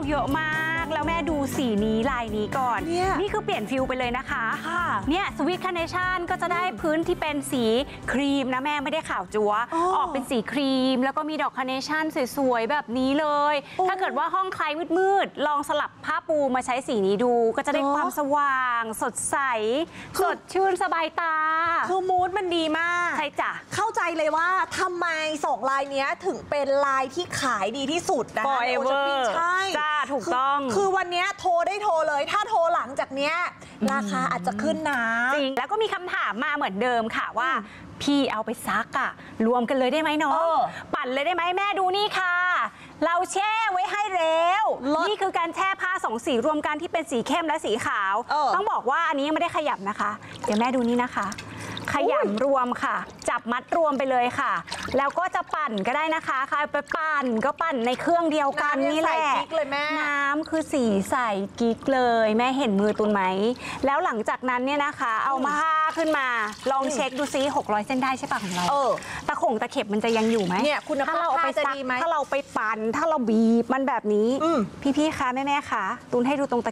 เยอะมากแล้วแม่ดูสีนี้ลายนี้ก่อนนี่คือเปลี่ยนฟิลไปเลยนะคะเนี่ยสวีทคาร์เนชั่นก็จะได้พื้นที่เป็นสีครีมนะแม่ไม่ได้ขาวจั๊วออกเป็นสีครีมแล้วก็มีดอกคาร์เนชั่นสวยๆแบบนี้เลยถ้าเกิดว่าห้องใครมืดๆลองสลับผ้าปูมาใช้สีนี้ดูก็จะได้ความสว่างสดใสสดชื่นสบายตาคือมูดมันดีมากใช่จ้ะเข้าใจเลยว่าทำไม2 ลายนี้ถึงเป็นลายที่ขายดีที่สุดนะ Forever ใช่จ้าถูกต้องคือวันนี้โทรได้โทรเลยถ้าโทรหลังจากเนี้ยราคาอาจจะขึ้นนะจริงแล้วก็มีคำถามมาเหมือนเดิมค่ะว่าพี่เอาไปซักอะรวมกันเลยได้ไหมน้องปั่นเลยได้ไหมแม่ดูนี่ค่ะเราแช่ไว้ให้แล้วนี่คือการแช่ผ้า2 สีรวมกันที่เป็นสีเข้มและสีขาวต้องบอกว่าอันนี้ยังไม่ได้ขยับนะคะเดี๋ยวแม่ดูนี่นะคะขยำรวมค่ะจับมัดรวมไปเลยค่ะแล้วก็จะปั่นก็ได้นะคะใครไปปั่นก็ปั่นในเครื่องเดียวกันนี่แหละน้ำคือสีใสกิ๊กเลยแม่เห็นมือตุนไหมแล้วหลังจากนั้นเนี่ยนะคะเอามาขึ้นมาลองเช็คดูซิ600 เส้นได้ใช่ปะของเราตะเข็บมันจะยังอยู่ไหมเนี่ยคุณภาพผ้าจะดีไหมถ้าเราไปปั่นถ้าเราบีบมันแบบนี้พี่ๆคะแม่ๆคะตุนให้ดูตรงตะ